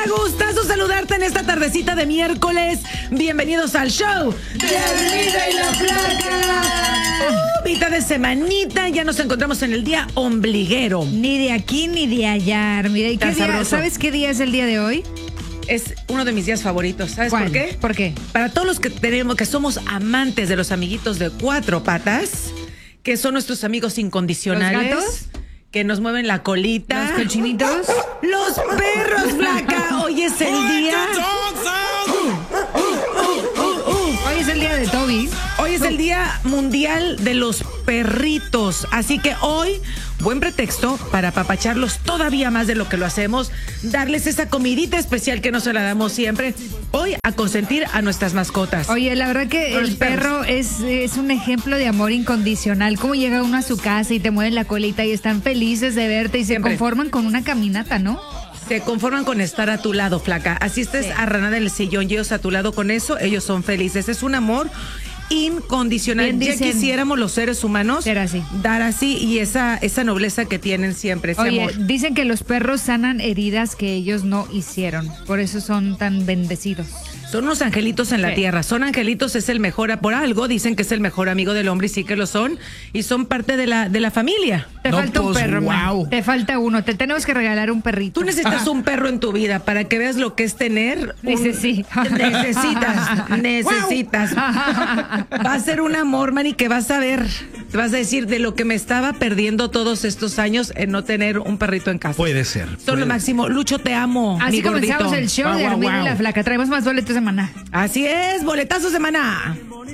gustazo saludarte en esta tardecita de miércoles. Bienvenidos al show de Almida y la Flaca. Mitad de semanita, ya nos encontramos en el día ombliguero. Ni de aquí ni de allá, Armida. ¿Y qué día, sabes qué día es el día de hoy? Es uno de mis días favoritos. ¿Sabes ¿Cuál? por qué? ¿Por qué? Para todos los que somos amantes de los amiguitos de cuatro patas, que son nuestros amigos incondicionales. ¿Los gatos? Que nos mueven la colita. ¿Los cochinitos? ¡Los perros, Flaca! Hoy es el día. Hoy es el día de Toby. Hoy es el Día Mundial de los Perritos. Así que hoy, buen pretexto para apapacharlos todavía más de lo que lo hacemos. Darles esa comidita especial que no se la damos siempre. Hoy a consentir a nuestras mascotas. Oye, la verdad que el perro es un ejemplo de amor incondicional. Cómo llega uno a su casa y te mueven la colita y están felices de verte y Siempre. se conforman con una caminata, ¿no? Se conforman con estar a tu lado, Flaca. Así estés arranada en el sillón y ellos a tu lado con eso, ellos son felices. Es un amor incondicional. Bien Ya dicen, quisiéramos los seres humanos ser así. dar así y esa nobleza que tienen siempre, ese Oye, amor. dicen que los perros sanan heridas que ellos no hicieron. Por eso son tan bendecidos. Son unos angelitos en la Sí. tierra. Son angelitos, es el mejor, por algo dicen que es el mejor amigo del hombre y sí que lo son. Y son parte de la familia. Te falta un perro, wow. man. Te falta uno. Te tenemos que regalar un perrito. Tú necesitas un perro en tu vida para que veas lo que es tener. Dice sí. Necesitas. Va a ser un amor, Manny, que vas a ver. Te vas a decir de lo que me estaba perdiendo todos estos años en no tener un perrito en casa. Puede ser. Son lo máximo. Lucho, te amo. Así mi gordito. comenzamos el show de Armida y la Flaca. Traemos más boletos de maná. Así es, boletazos de maná.